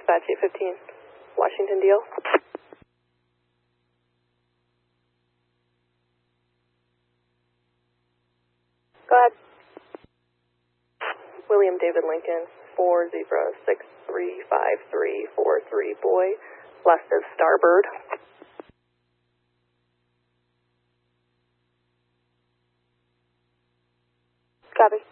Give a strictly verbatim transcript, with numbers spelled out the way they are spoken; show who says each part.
Speaker 1: dispatch eight fifteen, Washington D L. Go ahead. William David Lincoln, four zero six three five three four three, boy, left of starboard. Copy.